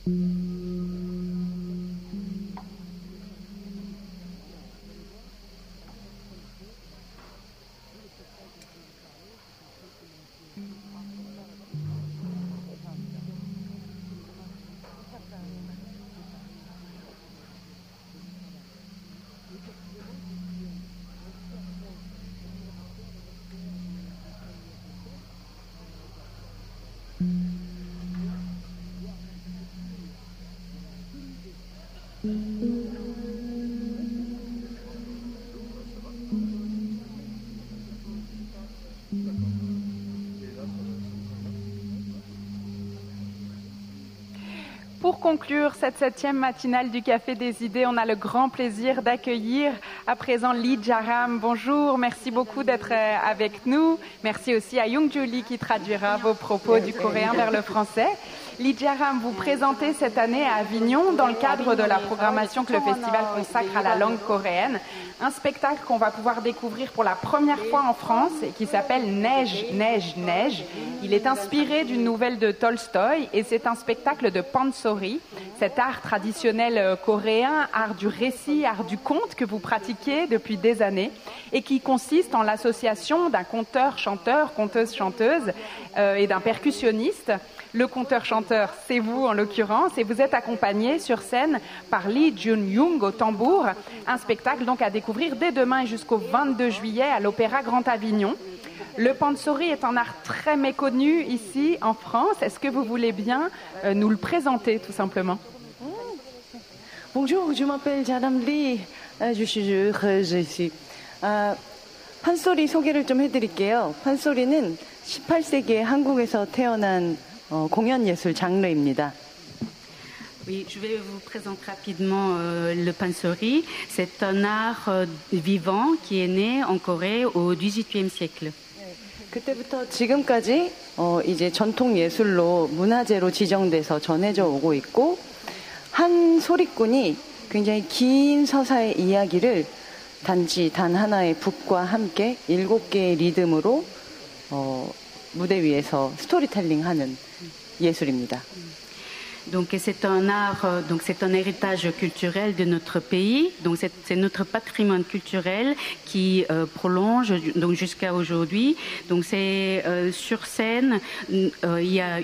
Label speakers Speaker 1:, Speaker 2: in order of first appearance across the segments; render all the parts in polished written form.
Speaker 1: Pour conclure cette 7e matinale du Café des Idées, on a le grand plaisir d'accueillir à présent Lee Jaram. Bonjour, merci beaucoup d'être avec nous. Merci aussi à Young-Joo Lee qui traduira vos propos du coréen vers le français. Lee Jaram, vous présentez cette année à Avignon, dans le cadre de la programmation que le festival consacre à la langue coréenne, un spectacle qu'on va pouvoir découvrir pour la première fois en France et qui s'appelle Neige, Neige, Neige. Il est inspiré d'une nouvelle de Tolstoï et c'est un spectacle de pansori, cet art traditionnel coréen, art du récit, art du conte que vous pratiquez depuis des années et qui consiste en l'association d'un conteur-chanteur, conteuse-chanteuse et d'un percussionniste. Le conteur-chanteur, c'est vous en l'occurrence, et vous êtes accompagné sur scène par Lee Jun-young au tambour, un spectacle donc à découvrir dès demain et jusqu'au 22 juillet à l'Opéra Grand Avignon. Le pansori est un art très méconnu ici en France. Est-ce que vous voulez bien nous le présenter tout simplement?
Speaker 2: Bonjour, je m'appelle Jaram Lee. Je suis heureuse ici. 판소리 소개를 좀 해드릴게요. 판소리는 18세기에 한국에서 태어난 공연 예술 장르입니다.
Speaker 3: Oui, je vais vous présenter rapidement le pansori. C'est un art vivant qui est né en Corée au XVIIIe siècle.
Speaker 2: 그때부터 지금까지 이제 전통 예술로 문화재로 지정돼서 전해져 오고 있고 한 소리꾼이 굉장히 긴 서사의 이야기를 단지 단 하나의 북과 함께 7개의 리듬으로 무대 위에서 스토리텔링하는 예술입니다.
Speaker 3: Donc c'est un art, donc c'est un héritage culturel de notre pays. Donc c'est notre patrimoine culturel qui prolonge donc jusqu'à aujourd'hui. Donc c'est sur scène, il y a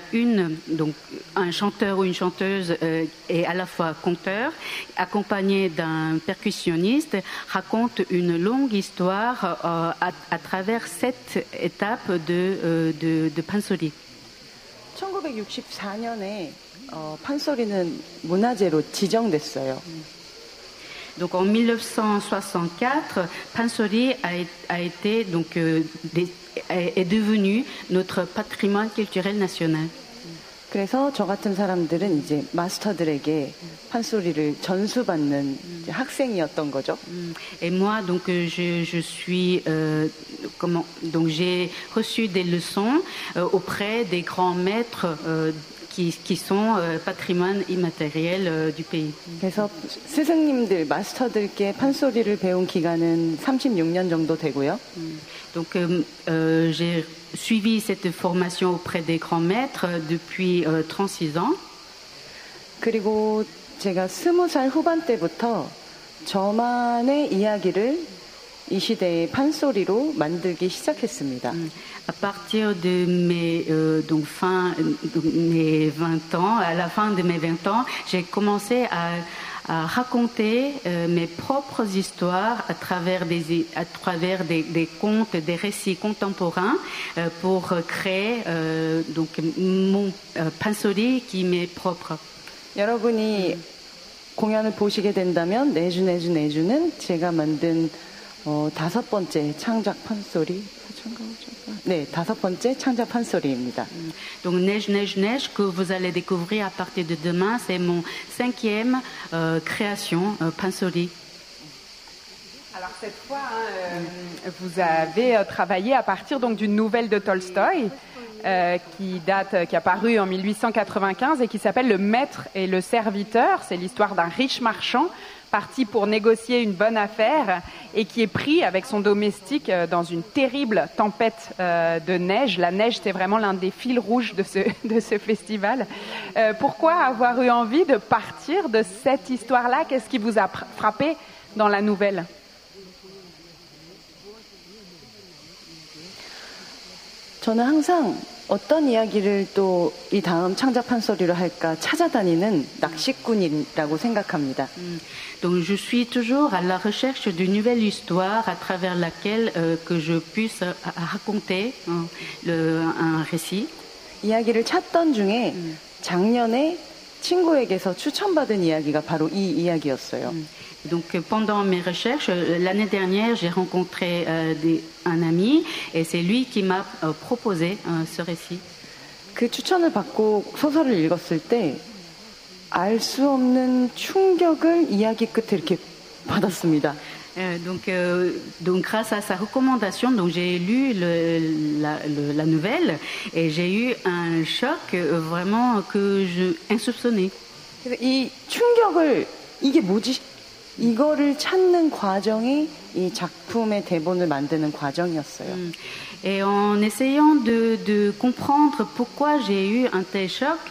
Speaker 3: un chanteur ou une chanteuse et à la fois conteur, accompagné d'un percussionniste, raconte une longue histoire à travers 7 étapes de pansori.
Speaker 2: 1964년에 판소리는 문화재로 지정됐어요.
Speaker 3: Donc en 1964, pansori a été donc est devenu notre patrimoine culturel national.
Speaker 2: 그래서 저 같은 사람들은 이제 마스터들에게 판소리를 전수받는 학생이었던 거죠.
Speaker 3: Et moi donc je suis donc j'ai reçu des leçons auprès des grands maîtres qui sont patrimoine immatériel du pays.
Speaker 2: 그래서 스승님들, 마스터들께 판소리를 배운 기간은 36년 정도 되고요.
Speaker 3: Donc j'ai suivi cette formation auprès des grands maîtres depuis 36 ans.
Speaker 2: 그리고 제가 20살 후반 때부터 저만의 이야기를 이 시대의 판소리로 만들기 시작했습니다.
Speaker 3: À partir de mes mes 20 ans, à la fin de mes 20 ans, j'ai commencé à raconter mes propres histoires à travers des contes, des récits contemporains pour créer donc mon pansori qui m'est propre.
Speaker 2: 여러분이 공연을 보시게 된다면 내주는 제가 만든 5번째 창작 판소리. 네, 5번째 창작 판소리입니다.
Speaker 3: Donc Neige, Neige, Neige que vous allez découvrir à partir de demain, c'est mon 5e création pansori.
Speaker 1: Alors cette fois, vous avez travaillé à partir donc d'une nouvelle de Tolstoï. qui a paru en 1895 et qui s'appelle Le Maître et le Serviteur. C'est l'histoire d'un riche marchand parti pour négocier une bonne affaire et qui est pris avec son domestique dans une terrible tempête de neige. La neige, c'est vraiment l'un des fils rouges de ce festival. Pourquoi avoir eu envie de partir de cette histoire-là? Qu'est-ce qui vous a frappé dans la nouvelle?
Speaker 2: 저는 항상 어떤 이야기를 또 이 다음 창작 판소리로 할까 찾아다니는 낚시꾼이라고 생각합니다.
Speaker 3: Donc je suis toujours à la recherche d'une nouvelle histoire à travers laquelle que je puisse raconter un récit.
Speaker 2: 이야기를 찾던 중에 작년에 친구에게서 추천받은 이야기가 바로 이 이야기였어요.
Speaker 3: Donc pendant mes recherches, l'année dernière, j'ai rencontré un ami et c'est lui qui m'a proposé ce récit.
Speaker 2: 그 추천을 받고 소설을 읽었을 때 알 수 없는 충격을 이야기 끝에 이렇게 받았습니다.
Speaker 3: Donc grâce à sa recommandation, donc j'ai lu la nouvelle et j'ai eu un choc vraiment que insoupçonné.
Speaker 2: 이 충격을 이게 뭐지? 이거를 찾는 과정이 이 작품의 대본을 만드는 과정이었어요.
Speaker 3: Et en essayant de comprendre pourquoi j'ai eu un tel choc,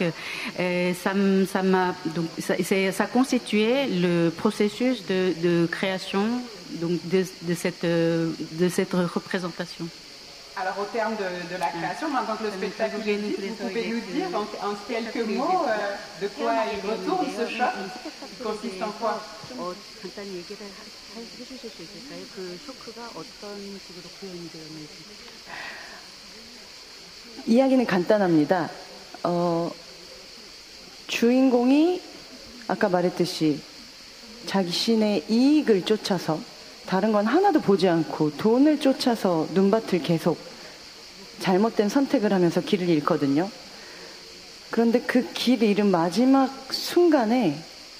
Speaker 3: ça constituait le processus de création donc de cette représentation.
Speaker 1: Alors au terme de la création, maintenant que le spectacle est dit, vous pouvez nous dire en quelques mots de quoi il retourne ce choc? Il consiste en quoi?
Speaker 3: 간단히 얘기를 해주실 수 있을까요? 그 쇼크가 어떤 식으로 표현이 되었는지.
Speaker 2: 이야기는 간단합니다. 주인공이 아까 말했듯이 자신의 이익을 쫓아서 다른 건 하나도 보지 않고 돈을 쫓아서 눈밭을 계속 잘못된 선택을 하면서 길을 잃거든요. 그런데 그 길 잃은 마지막 순간에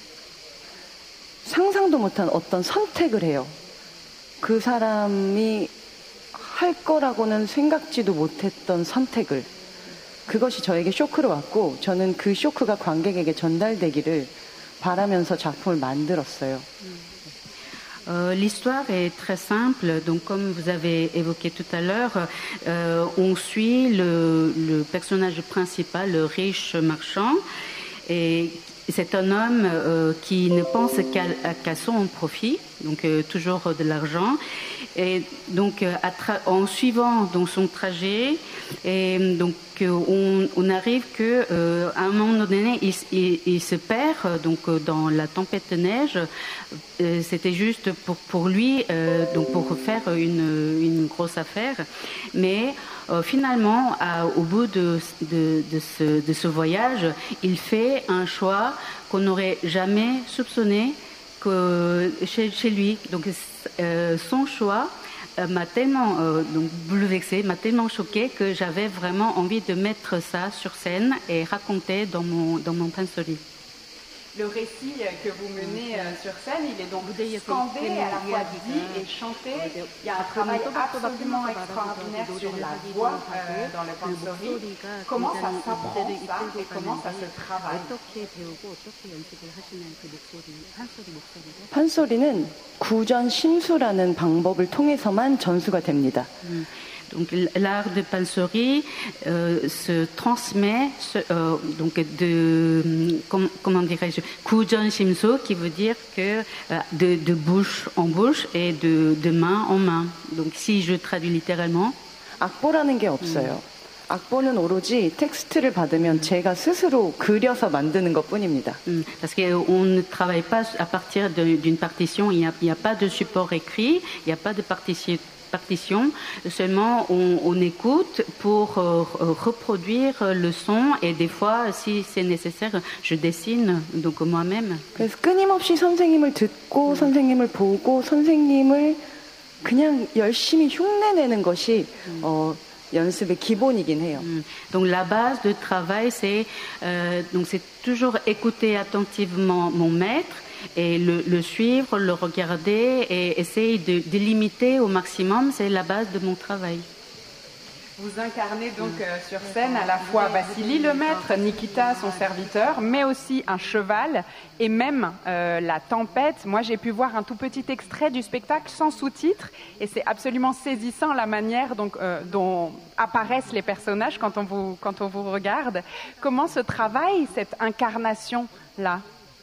Speaker 2: 상상도 못한 어떤 선택을 해요. 그 사람이 할 거라고는 생각지도 못했던 선택을. 그것이 저에게 쇼크로 왔고 저는 그 쇼크가 관객에게 전달되기를 바라면서 작품을 만들었어요.
Speaker 3: L'histoire est très simple, donc comme vous avez évoqué tout à l'heure, on suit le personnage principal, le riche marchand, et c'est un homme qui ne pense qu'à son profit, donc toujours de l'argent. Et donc, en suivant donc son trajet, et donc on arrive que à un moment donné, il se perd donc dans la tempête de neige. C'était juste pour lui, donc pour faire une grosse affaire, mais finalement, au bout de ce voyage, il fait un choix qu'on n'aurait jamais soupçonné que chez lui. Donc son choix m'a tellement donc bouleversée, m'a tellement choquée que j'avais vraiment envie de mettre ça sur scène et raconter dans mon pansori.
Speaker 1: Le récit que vous menez sur scène, il est donc scandé, à la fois dit et chanté. Il y a un travail absolument extraordinaire sur la voix dans le pansori. Comment ça s'apprend ça et comment ça se travaille?
Speaker 2: 판소리는 구전 심수라는 방법을 통해서만 전수가 됩니다.
Speaker 3: Donc l'art de pansori se transmet donc comment dirais-je, kujon shimso, qui veut dire que de bouche en bouche et de main en main. Donc si je traduis littéralement,
Speaker 2: 악보라는 게 없어요. 악보는 오로지 텍스트를 받으면 제가 스스로 그려서 만드는 것뿐입니다.
Speaker 3: Parce qu'on ne travaille pas à partir d'une partition, il n'y a pas de support écrit, il n'y a pas de partition, seulement on écoute pour reproduire le son et des fois, si c'est nécessaire, je dessine donc moi-même.
Speaker 2: 그래서 끊임없이 선생님을 듣고 선생님을 보고 선생님을 그냥 열심히 흉내내는 것이 연습의 기본이긴 해요.
Speaker 3: Donc la base de travail, c'est toujours écouter attentivement mon maître et le suivre, le regarder et essayer de limiter au maximum. C'est la base de mon travail.
Speaker 1: Vous incarnez donc sur scène à la fois Vassili le maître, Nikita son serviteur, mais aussi un cheval et même la tempête. Moi j'ai pu voir un tout petit extrait du spectacle sans sous-titres et c'est absolument saisissant la manière dont apparaissent les personnages quand on vous regarde. Comment se travaille cette incarnation-là ?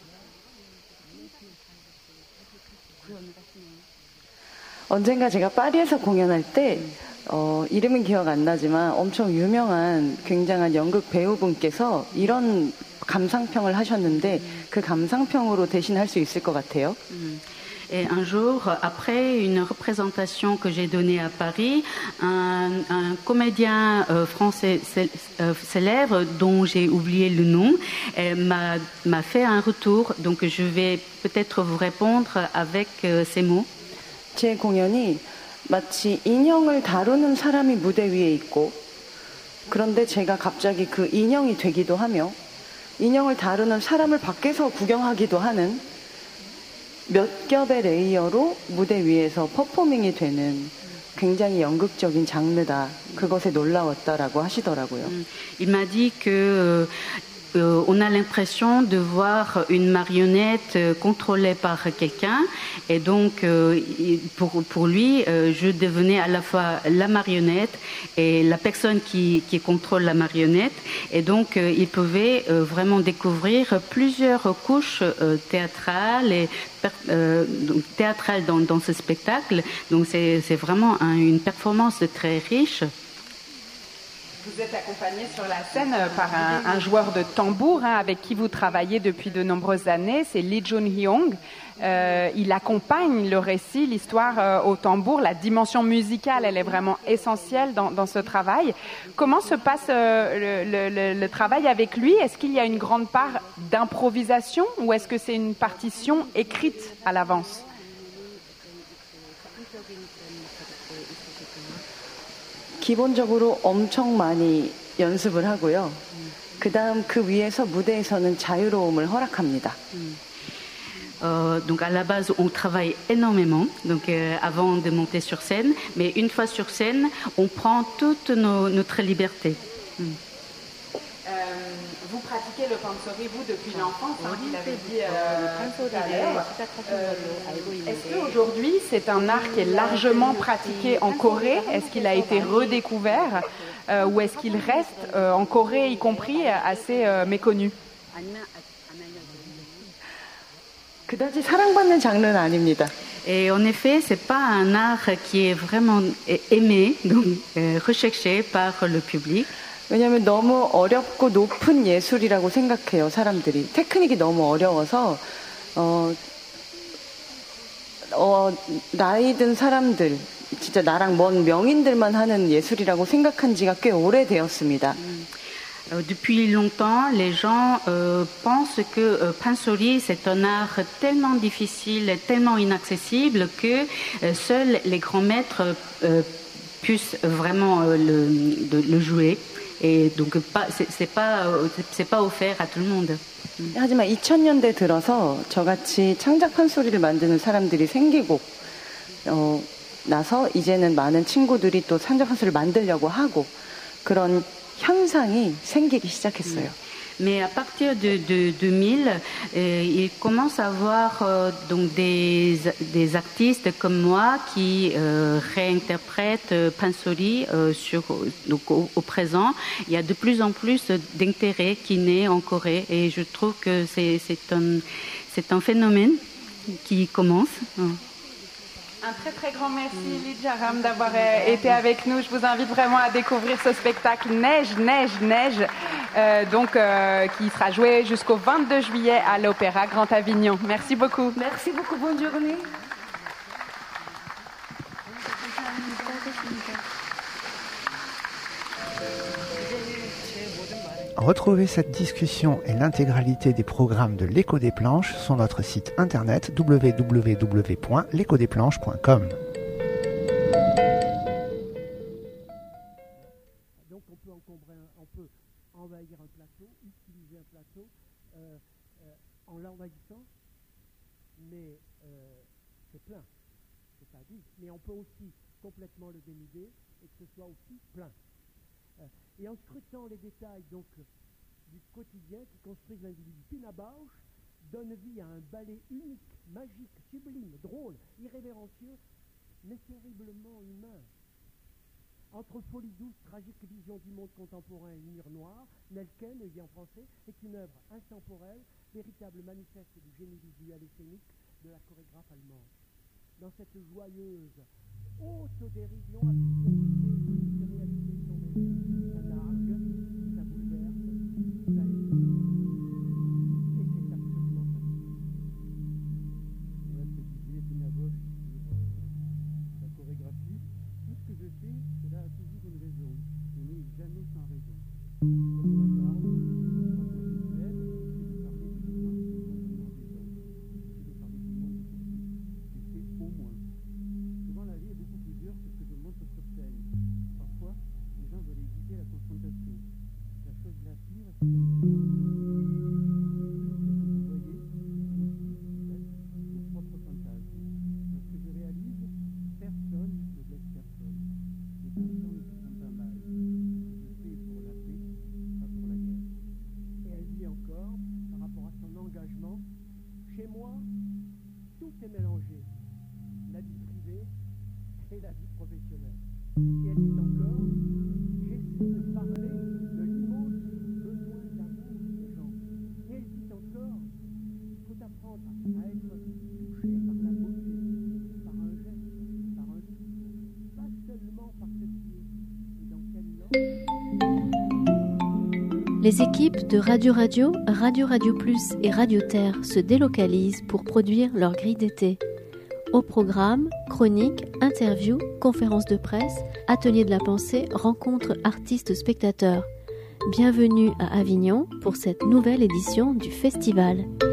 Speaker 2: 언젠가 제가 파리에서 공연할 때 이름은 기억 안 나지만 엄청 유명한 굉장한 연극 배우분께서 이런 감상평을 하셨는데 그 감상평으로 대신할 수 있을 것 같아요.
Speaker 3: Et un jour, après une représentation que j'ai donnée à Paris, un comédien français célèbre, dont j'ai oublié le nom, m'a fait un retour. Donc je vais peut-être vous répondre avec ces mots.
Speaker 2: 제 공연이 마치 인형을 다루는 사람이 무대 위에 있고 그런데 제가 갑자기 그 인형이 되기도 하며 인형을 다루는 사람을 밖에서 구경하기도 하는 몇 겹의 레이어로 무대 위에서 퍼포밍이 되는 굉장히 연극적인 장르다. 그것에 놀라웠다라고 하시더라고요.
Speaker 3: Il m'a dit que on a l'impression de voir une marionnette contrôlée par quelqu'un et donc pour lui je devenais à la fois la marionnette et la personne qui contrôle la marionnette et donc il pouvait vraiment découvrir plusieurs couches théâtrales dans ce spectacle. Donc c'est vraiment une performance très riche.
Speaker 1: Vous êtes accompagné sur la scène par un joueur de tambour avec qui vous travaillez depuis de nombreuses années, c'est Lee Jun-hyung. Il accompagne le récit, l'histoire au tambour, la dimension musicale, elle est vraiment essentielle dans ce travail. Comment se passe le travail avec lui ? Est-ce qu'il y a une grande part d'improvisation ou est-ce que c'est une partition écrite à l'avance ?
Speaker 2: 기본적으로 엄청 많이 연습을 하고요. 그다음 그 위에서 무대에서는 자유로움을 허락합니다.
Speaker 3: Donc à la base, on travaille énormément donc, avant de monter sur scène, mais une fois sur scène, on prend toute notre liberté.
Speaker 1: Vous pratiquez le pansori, vous, depuis l'enfance, vous l'avez dit tout à l'heure. Est-ce qu'aujourd'hui, c'est un art qui est largement pratiqué en Corée ? Est-ce qu'il a été redécouvert ou est-ce qu'il reste, en Corée y compris, assez méconnu ?
Speaker 2: 그다지 사랑받는 장르는 아닙니다.
Speaker 3: Et en effet, c'est pas un art qui est vraiment aimé, donc recherché par le public.
Speaker 2: 왜냐하면 너무 어렵고 높은 예술이라고 생각해요, 사람들이. 테크닉이 너무 어려워서 나이 든 사람들, 진짜 나랑 먼 명인들만 하는 예술이라고 생각한 지가 꽤 오래되었습니다.
Speaker 3: Depuis longtemps, les gens pensent que pansori, c'est un art tellement difficile, tellement inaccessible que seuls les grands maîtres puissent vraiment le jouer. Et donc, c'est pas offert à tout le monde.
Speaker 2: 하지만 2000년대 들어서 저같이 창작 판소리를 만드는 사람들이 생기고 나서 이제는 많은 친구들이 또 창작 판소리를 만들려고 하고 그런 현상이 생기기 시작했어요.
Speaker 3: Mais à partir de 2000, il commence à avoir donc des artistes comme moi qui réinterprètent pansori donc au présent. Il y a de plus en plus d'intérêt qui naît en Corée et je trouve que c'est un phénomène qui commence.
Speaker 1: Un très très grand merci Lee Jaram d'avoir été avec nous. Je vous invite vraiment à découvrir ce spectacle Neige, Neige, Neige, qui sera joué jusqu'au 22 juillet à l'Opéra Grand Avignon. Merci beaucoup.
Speaker 2: Merci beaucoup, bonne journée.
Speaker 4: Retrouvez cette discussion et l'intégralité des programmes de l'Écho des Planches sur notre site internet www.l'échodesplanches.com.
Speaker 5: Donc on peut envahir un plateau, utiliser un plateau en l'envahissant, mais c'est plein, c'est pas vide. Mais on peut aussi complètement le dénuder et que ce soit aussi plein. Et en scrutant les détails donc du quotidien qui construisent l'individu, Pina Bausch donne vie à un ballet unique, magique, sublime, drôle, irrévérencieux, mais terriblement humain. Entre folie douce, tragique vision du monde contemporain et mur noir, Nelken, dit en français, est une œuvre intemporelle, véritable manifeste du génie visuel et scénique de la chorégraphe allemande. Dans cette joyeuse autodérision, absurdité et réalité sont mêlées. Ça nargue, ça bouleverse, ça émeut. Et c'est absolument fascinant.
Speaker 6: Voilà ce que disait Pina Bausch sur la chorégraphie. Tout ce que je fais, cela a toujours une raison. Je n'ai jamais sans raison. Quand on parle, quand on se lève, c'est de parler du monde et non seulement des hommes. C'est de parler du monde pour tous. J'essaie au moins. Souvent la vie est beaucoup plus dure que ce que je montre sur scène. Parfois, les gens veulent éviter la confrontation. La chose la pire, c'est qu'elle me prend. Vous voyez, vous aussi, peut-être, vos propres fantasmes. Lorsque je réalise, personne ne blesse personne. Les danseurs ne se font pas mal. Je fais pour la paix, pas pour la guerre.
Speaker 5: Et elle dit encore, par rapport à son engagement, chez moi, tout est mélangé. La vie privée et la vie professionnelle. Et elle dit encore, j'essaie de parler de l'immense besoin d'amour des gens. Et elle dit encore, il faut apprendre à être touché par la beauté, par un geste, par un signe, pas seulement par ce qui est, mais dans quelle langue.
Speaker 7: Les équipes de Radio Radio, Radio Radio Plus et Radio Terre se délocalisent pour produire leur grille d'été. Au programme, chroniques, interviews, conférences de presse, ateliers de la pensée, rencontres artistes-spectateurs. Bienvenue à Avignon pour cette nouvelle édition du festival.